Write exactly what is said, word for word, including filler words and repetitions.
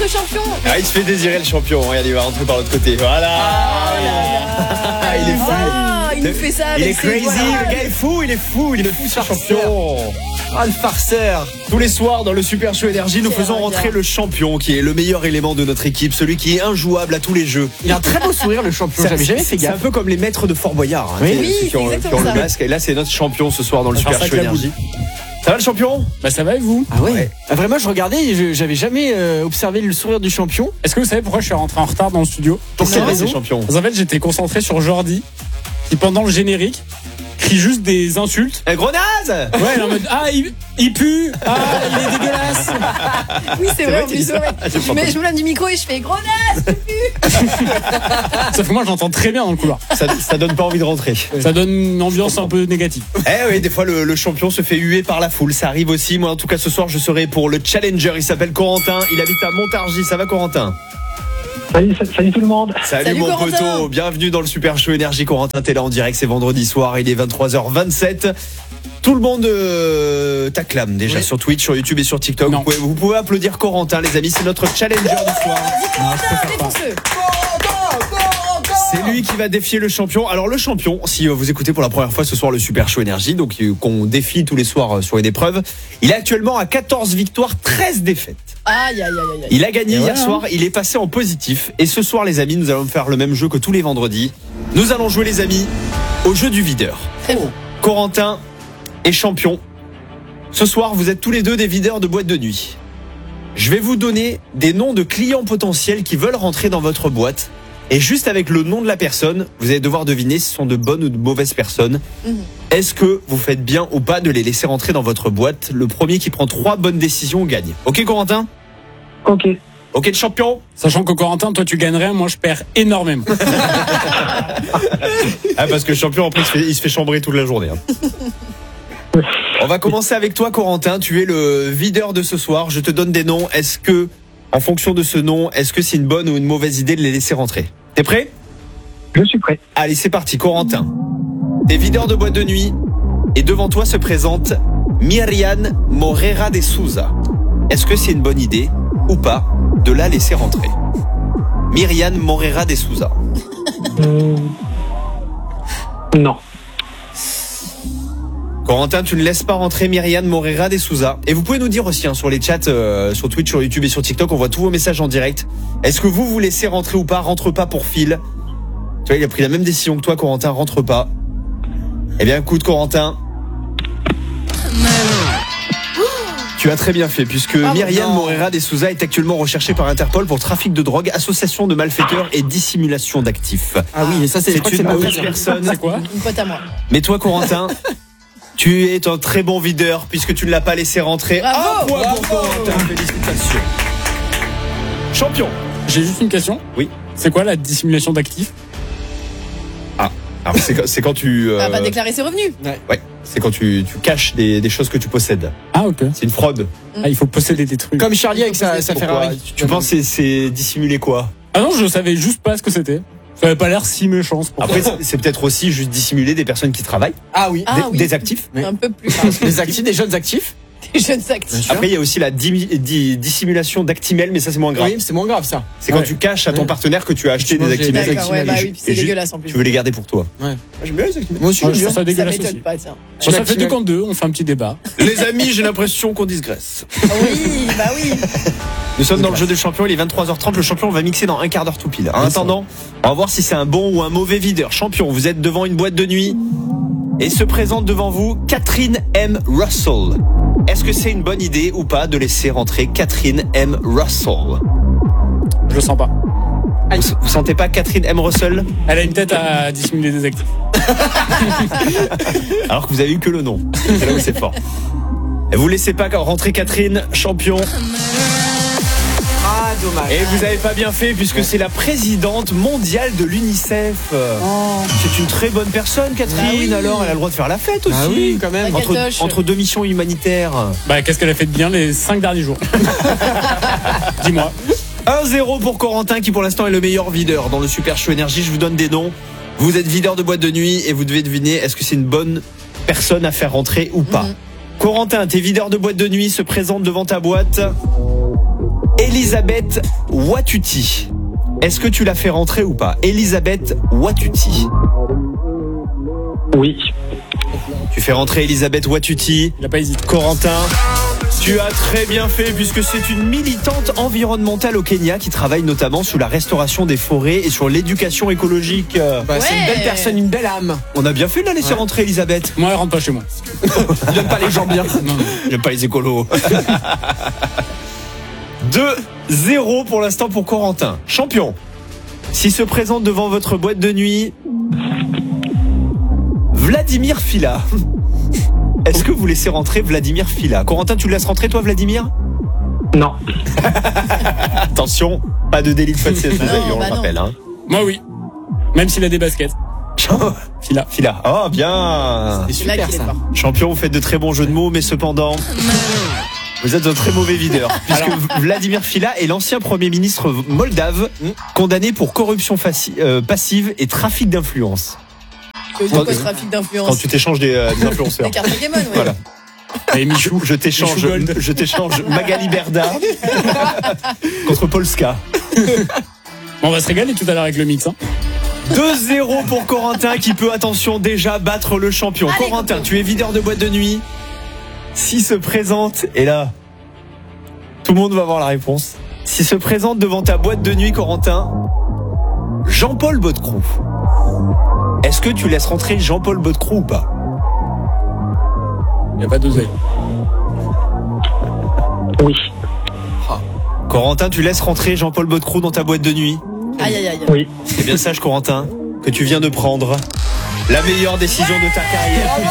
notre champion. Ah, il se fait désirer le champion. Regardez, il va rentrer par l'autre côté. Voilà. Oh là là. Il est fou. Ah, il nous fait ça Il avec est ses crazy. doigts. Le gars est fou. Il est fou. Il est fou, ce champion. Ah, le farceur. Tous les soirs dans le Super Show Énergie, nous C'est faisons un rentrer gars. le champion qui est le meilleur élément de notre équipe, celui qui est injouable à tous les jeux. Il a un très beau sourire, le champion. Ça- J'avais jamais fait C'est un gaffe. peu comme les maîtres de Fort Boyard, hein, Oui. tu sais, Oui, ceux qui ont, c'est qui ont exactement le ça. masque. Et là, c'est notre champion ce soir dans le On va Super faire ça Show avec la Énergie. Ça va le champion? Bah ça va et vous? Ah ouais. Ouais. Ah, vraiment, je regardais et je- j'avais jamais euh, observé le sourire du champion. Est-ce que vous savez pourquoi je suis rentré en retard dans le studio? Pour Qu'est-ce quelle qu'il a, raison? ces champions? Parce qu'en fait j'étais concentré sur Jordi qui pendant le générique crie juste des insultes. Eh, Grenade! Ouais, il est en mode ah il, il pue, ah il est dégueulasse. Oui, c'est vrai, vrai en qu'il dit plus. ça. ouais. Ah, j'ai Je pas mets- entendu. je me lève du micro et je fais grenade. Sauf que moi j'entends très bien dans le couloir. Ça, ça donne pas envie de rentrer. Ça donne une ambiance un peu négative. Eh oui, des fois le, le champion se fait huer par la foule, ça arrive aussi. Moi en tout cas ce soir je serai pour le challenger, il s'appelle Corentin, il habite à Montargis, ça va Corentin? Salut, salut tout le monde. Salut, Salut, mon Corentin. poteau, bienvenue dans le Super Show Énergie. Corentin, t'es là en direct, c'est vendredi soir, il est vingt-trois heures vingt-sept. Tout le monde euh, t'acclame déjà Oui. sur Twitch, sur YouTube et sur TikTok. Non. Vous pouvez, vous pouvez applaudir Corentin les amis, c'est notre challenger du soir. Non, je préfère pas. Défonceux. C'est lui qui va défier le champion. Alors le champion, si euh, vous écoutez pour la première fois ce soir le Super Show Énergie, donc euh, qu'on défie tous les soirs euh, sur une épreuve, il est actuellement à quatorze victoires, treize défaites. Aïe, aïe, aïe, aïe. Il a gagné Et hier voilà. soir, il est passé en positif. Et ce soir les amis, nous allons faire le même jeu que tous les vendredis. Nous allons jouer les amis au jeu du videur. Très bon. Corentin est champion. Ce soir, vous êtes tous les deux des videurs de boîte de nuit. Je vais vous donner des noms de clients potentiels qui veulent rentrer dans votre boîte. Et juste avec le nom de la personne, vous allez devoir deviner si ce sont de bonnes ou de mauvaises personnes. Mhm. Est-ce que vous faites bien ou pas de les laisser rentrer dans votre boîte? Le premier qui prend trois bonnes décisions gagne. Ok Corentin? Ok. Ok le champion? Sachant que Corentin, toi tu gagnerais, moi je perds énormément. Ah parce que le champion après il se fait, il se fait chambrer toute la journée. hein. On va commencer avec toi Corentin, tu es le videur de ce soir, je te donne des noms, est-ce que, en fonction de ce nom, est-ce que c'est une bonne ou une mauvaise idée de les laisser rentrer? T'es prêt? Je suis prêt. Allez c'est parti Corentin. T'es videur de boîte de nuit et devant toi se présente Myriam Moreira de Souza. Est-ce que c'est une bonne idée ou pas de la laisser rentrer? Myriam Moreira de Souza. Hum, Non. Corentin, tu ne laisses pas rentrer Myriam Moreira de Souza. Et vous pouvez nous dire aussi hein, sur les chats, euh, sur Twitch, sur YouTube et sur TikTok, on voit tous vos messages en direct. Est-ce que vous vous laissez rentrer ou pas? Rentre pas pour Phil. Tu vois, il a pris la même décision que toi, Corentin, rentre pas. Eh bien, écoute, Corentin. Tu as très bien fait, puisque Ah, Myriam non. Moreira de Souza est actuellement recherchée par Interpol pour trafic de drogue, association de malfaiteurs et dissimulation d'actifs. Ah oui, et ça, c'est, je C'est crois que c'est une ma mauvaise mauvaise personne. C'est quoi? Une pote à moi. Mais toi, Corentin, tu es un très bon videur puisque tu ne l'as pas laissé rentrer. Bravo, Un point pour bravo. Corentin, félicitations. Champion. J'ai juste une question. Oui. C'est quoi la dissimulation d'actifs? Alors c'est quand, c'est quand tu, euh, Elle va déclarer ses revenus. ouais, c'est quand tu, tu caches des, des choses que tu possèdes. Ah ok. C'est une fraude. Ah, il faut posséder des trucs. Comme Charlie avec sa, sa Pourquoi Ferrari. Tu, tu penses que c'est, c'est dissimuler quoi? Ah non, je savais juste pas ce que c'était. Ça avait pas l'air si méchant. c'est pour Après, ça. c'est, c'est peut-être aussi juste dissimuler des personnes qui travaillent, Ah oui. Ah des, oui. des actifs. Oui. Un peu plus. Des actifs, des jeunes actifs. Des jeunes actifs. Après, il y a aussi la dimi- di- dissimulation d'actimel, mais ça c'est moins grave. Oui, c'est moins grave ça. C'est quand Ouais. tu caches à ton Ouais. partenaire que tu as acheté Tu des manges des- actimels. des D'accord, ouais, bah actimels. oui, puis c'est Et ju- dégueulasse en plus. Tu veux les garder pour toi. Ouais. J'aime bien les actimels. Moi aussi, Ouais, j'aime je bien. trouve ça Ça dégueulasse m'étonne aussi. pas, tiens. Bon, ça fait Actimel. deux contre deux, on fait un petit débat. Les amis, j'ai l'impression qu'on digresse. Oui, bah oui. Nous sommes dans le jeu des champions, il est vingt-trois heures trente, le champion va mixer dans un quart d'heure tout pile. En attendant, on va voir si c'est un bon ou un mauvais videur. Champion, vous êtes devant une boîte de nuit et se présente devant vous Catherine M. Russell. Est-ce que c'est une bonne idée ou pas de laisser rentrer Catherine M. Russell? Je le sens pas. Vous, vous sentez pas Catherine M. Russell? Elle a une tête à dissimuler des actifs. Alors que vous avez eu que le nom. C'est là où c'est fort. Et vous laissez pas rentrer Catherine, champion. Ah, dommage. Et vous avez pas bien fait puisque c'est la présidente mondiale de l'UNICEF. C'est une très bonne personne, Catherine. Bah oui. Alors, elle a le droit de faire la fête aussi. Ah oui, quand même. Bah, Entre, Catoche. entre deux missions humanitaires. Bah qu'est-ce qu'elle a fait de bien les cinq derniers jours? Dis-moi. un zéro pour Corentin qui pour l'instant est le meilleur videur dans le Super Show Énergie. Je vous donne des noms. Vous êtes videur de boîte de nuit et vous devez deviner est-ce que c'est une bonne personne à faire rentrer ou pas. Mhm. Corentin, tes videurs de boîte de nuit se présentent devant ta boîte. Elisabeth Watuti. Est-ce que tu l'as fait rentrer ou pas? Elisabeth Watuti. Oui. Tu fais rentrer Elisabeth Watuti. Il a pas hésité. Corentin, tu as très bien fait puisque c'est une militante environnementale au Kenya qui travaille notamment sur la restauration des forêts et sur l'éducation écologique. Bah, C'est une Ouais. belle personne, une belle âme. On a bien fait de la laisser Ouais. rentrer Elisabeth. Moi, elle rentre pas chez moi. J'aime pas les gens bien. Non, non. J'aime pas les écolos. deux zéro pour l'instant pour Corentin. Champion, s'il se présente devant votre boîte de nuit, Vladimir Fila. Est-ce que vous laissez rentrer Vladimir Fila? Corentin, tu le laisses rentrer toi, Vladimir? Non. Attention, pas de délit de faute, Non, on bah le non. rappelle. Hein. Moi, oui. Même s'il a des baskets. Fila. Fila. Oh, bien. C'est C'est là super qu'il est ça. fort. Champion, vous faites de très bons jeux de mots, mais cependant, vous êtes un très mauvais videur. Puisque Vladimir Fila est l'ancien Premier ministre moldave, condamné pour corruption faci- euh, passive et trafic d'influence. Que Quand- quoi, trafic Quand d'influence. tu t'échanges des, euh, des influenceurs. Des cartes Pokémon, ouais. Voilà. Et Michou. Je t'échange, Michou Gold. je t'échange Magali Berda contre Polska. Bon, on va se régaler tout à l'heure avec le mix. Hein. deux zéro pour Corentin qui peut, attention, déjà battre le champion. Allez, Corentin, Coco. tu es videur de boîte de nuit. S'il se présente, et là, tout le monde va avoir la réponse. S'il se présente devant ta boîte de nuit, Corentin, Jean-Paul Baudecroux. Est-ce que tu laisses rentrer Jean-Paul Baudecroux ou pas? Il n'y a pas d'oseille. Oui. Corentin, tu laisses rentrer Jean-Paul Baudecroux dans ta boîte de nuit? Aïe, aïe, aïe. Oui. C'est bien sage, Corentin, que tu viens de prendre la meilleure décision de ta carrière,